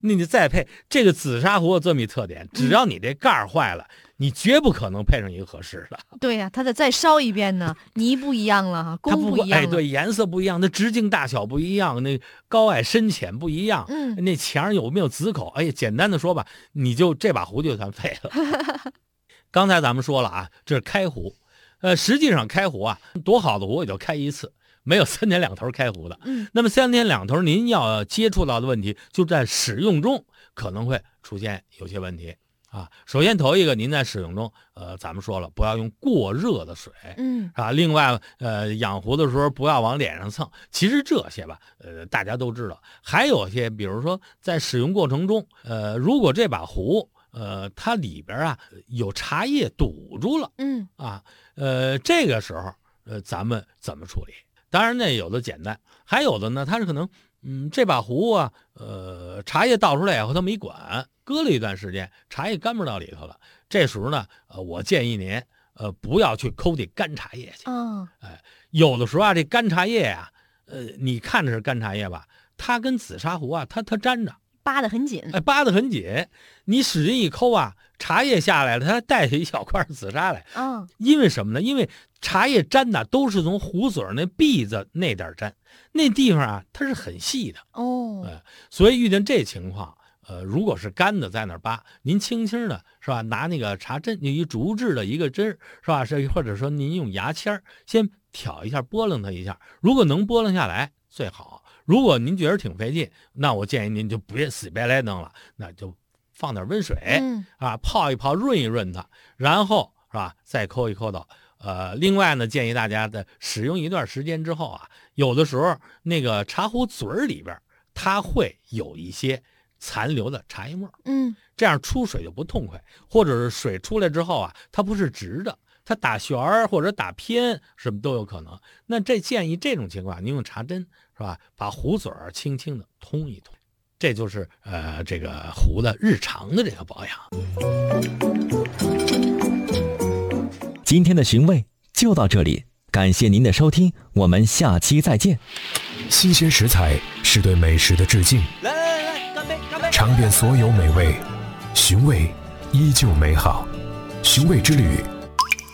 那你再配这个紫砂壶有这么一特点，只要你这盖儿坏了，你绝不可能配上一个合适的。 对呀，它得再烧一遍呢，泥不一样了哈，工不一样了。 对，颜色不一样，那直径大小不一样，那高矮深浅不一样，那墙有没有紫口？简单的说吧，你就这把壶就算废了。刚才咱们说了啊，这是开壶，实际上开壶啊，多好的壶也就开一次。没有3天2头开壶的，那么3天2头您要接触到的问题，就在使用中可能会出现有些问题啊。首先头一个，您在使用中，咱们说了，不要用过热的水，另外，养壶的时候不要往脸上蹭。其实这些吧，大家都知道。还有些，比如说在使用过程中，如果这把壶，它里边啊有茶叶堵住了，这个时候，咱们怎么处理？当然那有的简单，还有的呢，它是可能，这把壶啊，茶叶倒出来以后它没管，搁了一段时间，茶叶干不到里头了。这时候呢，我建议您，不要去抠这干茶叶去。有的时候啊，这干茶叶啊，你看着是干茶叶吧，它跟紫砂壶啊，它粘着， 扒得很紧。 扒得很紧，你使劲一抠啊，茶叶下来了，它带下一小块紫砂来。因为什么呢？因为茶叶粘的都是从壶嘴那篦子那点粘，那地方啊它是很细的所以遇见这情况，如果是干的在那扒，您轻轻的是吧，拿那个茶针，一竹制的一个针是吧，或者说您用牙签先挑一下，拨楞它一下，如果能拨楞下来最好。如果您觉得挺费劲，那我建议您就别死白来弄了，那就放点温水泡一泡，润一润它，然后是吧再抠一抠到。另外呢，建议大家的使用一段时间之后啊，有的时候那个茶壶嘴里边它会有一些残留的茶叶沫，这样出水就不痛快，或者是水出来之后啊，它不是直的，它打旋儿或者打偏，什么都有可能。那建议这种情况，您用茶针是吧，把壶嘴轻轻的通一通，这就是这个壶的日常的这个保养。 今天的寻味就到这里，感谢您的收听，我们下期再见。 新鲜食材是对美食的致敬， 来，干杯！ 尝遍所有美味，寻味依旧美好。寻味之旅